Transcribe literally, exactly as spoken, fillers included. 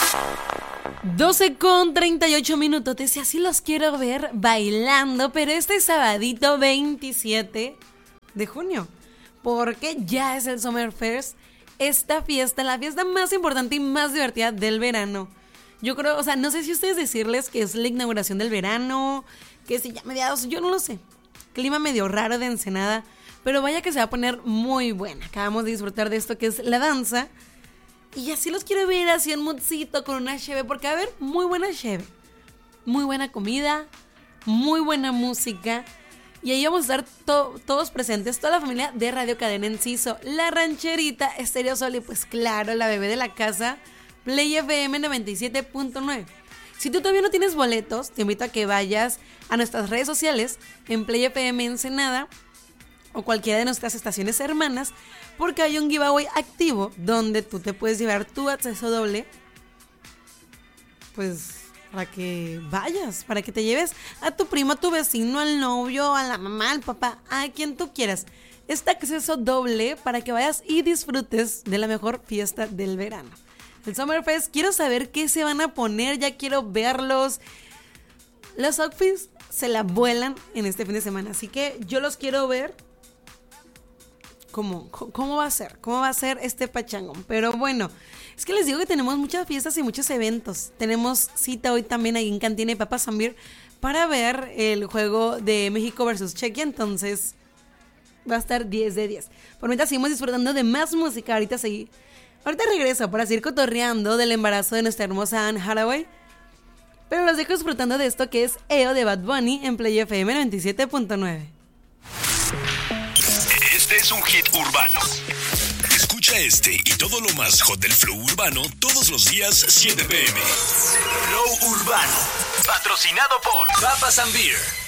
doce con treinta y ocho minutos. Y así los quiero ver bailando, pero este sabadito veintisiete de junio, porque ya es el Summerfest, esta fiesta, la fiesta más importante y más divertida del verano. Yo creo, o sea, no sé si ustedes decirles que es la inauguración del verano, que si ya mediados, yo no lo sé. Clima medio raro de Ensenada, pero vaya que se va a poner muy buena. Acabamos de disfrutar de esto que es la danza. Y así los quiero ver así en moodcito con una cheve, porque va a haber muy buena cheve, muy buena comida, muy buena música. Y ahí vamos a estar to- todos presentes, toda la familia de Radio Cadena Enciso, La Rancherita, Estéreo Sol y pues claro, la bebé de la casa, Play F M noventa y siete punto nueve. Si tú todavía no tienes boletos, te invito a que vayas a nuestras redes sociales en Play F M Ensenada o cualquiera de nuestras estaciones hermanas, porque hay un giveaway activo donde tú te puedes llevar tu acceso doble, pues para que vayas, para que te lleves a tu primo, a tu vecino, al novio, a la mamá, al papá, a quien tú quieras. Este acceso doble para que vayas y disfrutes de la mejor fiesta del verano. El Summerfest, quiero saber qué se van a poner, ya quiero verlos. Los outfits se la vuelan en este fin de semana, así que yo los quiero ver. ¿Cómo, ¿Cómo va a ser? ¿Cómo va a ser este pachangón? Pero bueno, es que les digo que tenemos muchas fiestas y muchos eventos. Tenemos cita hoy también ahí en Cantina y Papas Zambir para ver el juego de México versus Chequia. Entonces va a estar diez de diez. Por mientras seguimos disfrutando de más música. Ahorita seguí. Ahorita regreso para seguir cotorreando del embarazo de nuestra hermosa Anne Hathaway. Pero los dejo disfrutando de esto que es E O de Bad Bunny en Play F M noventa y siete punto nueve. Este es un hit urbano. Escucha este y todo lo más hot del flow urbano todos los días siete p m. Flow Urbano, patrocinado por Papas and Beer.